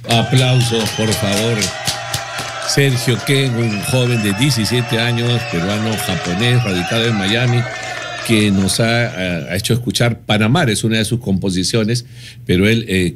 Aplausos, por favor. Sergio Ken, un joven de 17 años, peruano-japonés, radicado en Miami, que nos ha hecho escuchar Panamá, es una de sus composiciones, pero él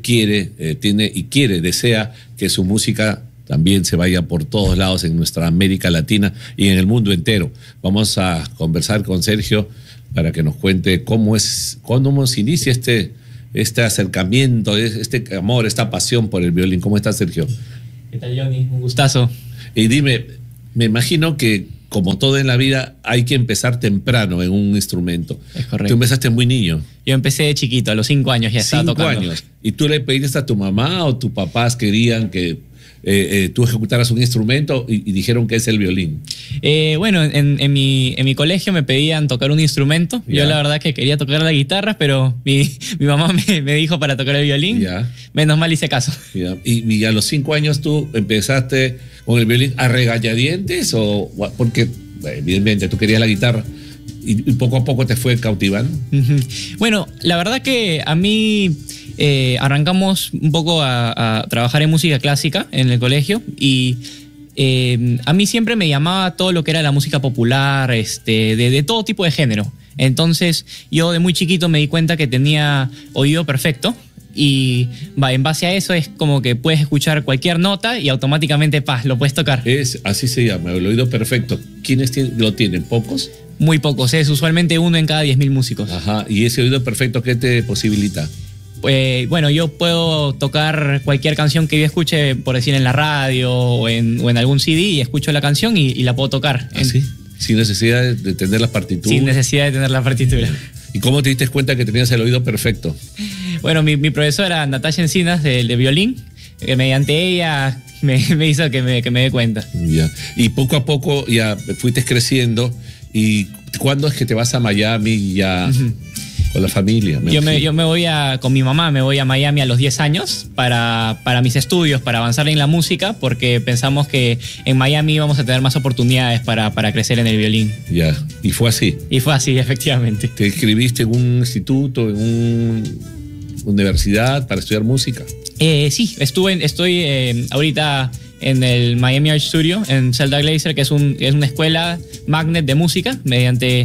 desea que su música también se vaya por todos lados en nuestra América Latina y en el mundo entero. Vamos a conversar con Sergio para que nos cuente cómo se inicia este acercamiento, este amor, esta pasión por el violín. ¿Cómo estás, Sergio? ¿Qué tal, Johnny? Un gustazo. Y dime, me imagino que como todo en la vida hay que empezar temprano en un instrumento. Es correcto. Tú empezaste muy niño. Yo empecé de chiquito, a los 5 años ya estaba tocando. 5 años. ¿Y tú le pediste a tu mamá o tus papás querían que tú ejecutaras un instrumento y dijeron que es el violín? Bueno, en mi colegio me pedían tocar un instrumento. Ya. Yo la verdad que quería tocar la guitarra, pero mi mamá me dijo para tocar el violín. Ya. Menos mal hice caso. Ya. Y a los 5 años tú empezaste con el violín a regañadientes porque evidentemente tú querías la guitarra y poco a poco te fue cautivando. Bueno, la verdad que a mí arrancamos un poco a trabajar en música clásica en el colegio y a mí siempre me llamaba todo lo que era la música popular, de todo tipo de género. Entonces yo de muy chiquito me di cuenta que tenía oído perfecto y en base a eso es como que puedes escuchar cualquier nota y automáticamente lo puedes tocar. Así se llama, el oído perfecto. ¿Quiénes lo tienen? ¿Pocos? Muy pocos, es usualmente uno en cada 10.000 músicos. Ajá, ¿y ese oído perfecto qué te posibilita? Bueno, yo puedo tocar cualquier canción que yo escuche, por decir, en la radio o en algún CD, y escucho la canción y la puedo tocar. ¿Sí? Sin necesidad de tener las partituras. Sin necesidad de tener la partitura. ¿Y cómo te diste cuenta que tenías el oído perfecto? Bueno, mi profesora Natalia Encinas de violín, que mediante ella me hizo que me dé cuenta. Ya. Y poco a poco ya fuiste creciendo. ¿Y cuándo es que te vas a Miami ya con la familia? Yo me voy con mi mamá, me voy a Miami a los 10 años para mis estudios, para avanzar en la música, porque pensamos que en Miami íbamos a tener más oportunidades para crecer en el violín. Ya, y fue así. Y fue así, efectivamente. ¿Te inscribiste en un instituto, en una universidad para estudiar música? Sí, estoy ahorita en el Miami Art Studio, en Zelda Glazer, que es una escuela magnet de música, mediante...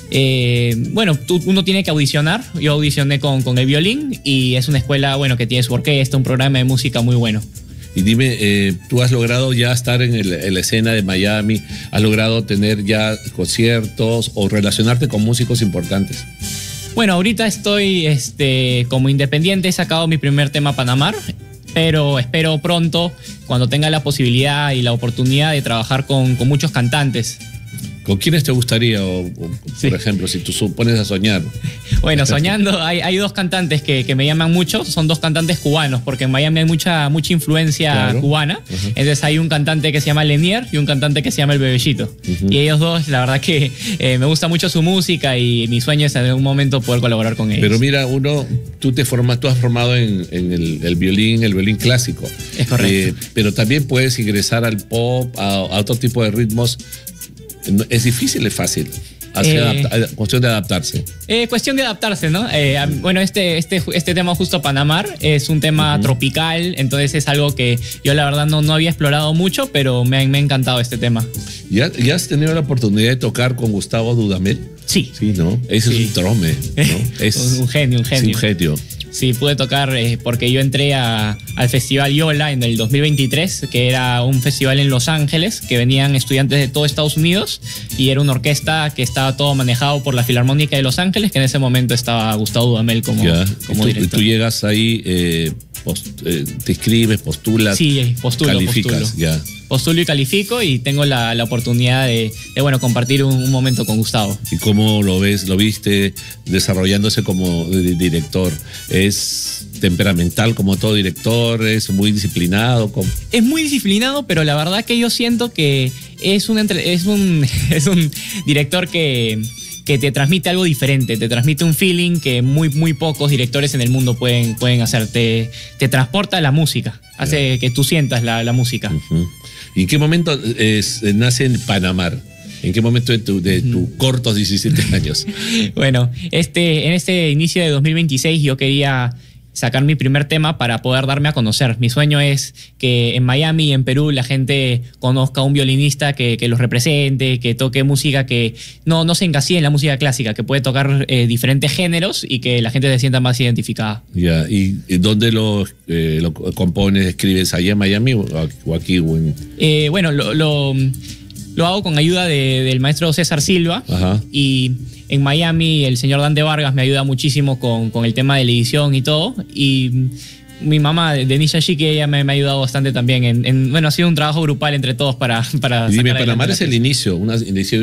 uno tiene que audicionar. Yo audicioné con el violín y es una escuela, que tiene su orquesta, un programa de música muy bueno. Y dime, ¿tú has logrado ya estar en la escena de Miami? ¿Has logrado tener ya conciertos o relacionarte con músicos importantes? Bueno, ahorita estoy como independiente, he sacado mi primer tema Panamá, pero espero pronto, cuando tenga la posibilidad y la oportunidad de trabajar con muchos cantantes. ¿Con quiénes te gustaría? Sí. Por ejemplo, si tú pones a soñar. Bueno, soñando, hay 2 cantantes que me llaman mucho. Son 2 cantantes cubanos, porque en Miami hay mucha influencia cubana. Entonces hay un cantante que se llama Lenier y un cantante que se llama El Bebellito. Y ellos 2, la verdad que me gusta mucho su música y mi sueño es en algún momento poder colaborar con ellos. Pero mira, tú has formado en el violín clásico. Es correcto. Pero también puedes ingresar al pop, a otro tipo de ritmos. ¿Es difícil o es fácil? Cuestión de adaptarse. Cuestión de adaptarse, ¿no? Bueno, este tema justo Panamá es un tema tropical, entonces es algo que yo la verdad no había explorado mucho, pero me ha encantado este tema. ¿Ya has tenido la oportunidad de tocar con Gustavo Dudamel? Sí. Sí, ¿no? Ese es un trome, ¿no? Es un genio. Sí, un genio. Sí, pude tocar porque yo entré al Festival Yola en el 2023, que era un festival en Los Ángeles, que venían estudiantes de todo Estados Unidos y era una orquesta que estaba todo manejado por la Filarmónica de Los Ángeles, que en ese momento estaba Gustavo Dudamel como director. Y tú llegas ahí, te inscribes, postulas, calificas. Postulo y califico y tengo la oportunidad de compartir un momento con Gustavo. ¿Y cómo lo viste desarrollándose como director? ¿Es temperamental como todo director? ¿Es muy disciplinado? Es muy disciplinado, pero la verdad que yo siento que es un director que te transmite algo diferente, te transmite un feeling que muy pocos directores en el mundo pueden hacer. Te transporta la música, hace que tú sientas la música. ¿Y en qué momento nace en Panamá? ¿En qué momento de tus cortos 17 años? Bueno, en este inicio de 2026 yo quería sacar mi primer tema para poder darme a conocer. Mi sueño es que en Miami y en Perú la gente conozca a un violinista que los represente, que toque música que no se encasille en la música clásica, que puede tocar diferentes géneros y que la gente se sienta más identificada. Ya, ¿y dónde lo compones, escribes? ¿Allá en Miami o aquí? Bueno, lo hago con ayuda del maestro César Silva. Ajá. Y en Miami el señor Dante Vargas me ayuda muchísimo con el tema de la edición y todo. Y mi mamá, Denisha Chiqui, ella me ha ayudado bastante también. Bueno, ha sido un trabajo grupal entre todos para Dime, sacar Panamá adelante es el inicio